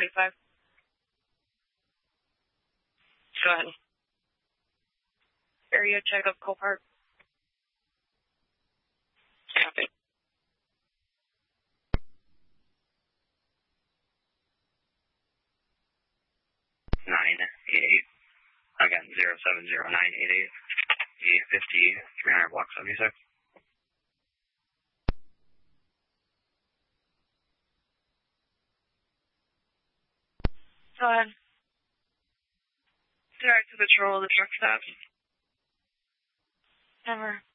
45. Go ahead. Area check of Cole Park. Copy. 988. Again, 070988. E50, 300 block 76. Go ahead. Direct to patrol the truck stops. Never.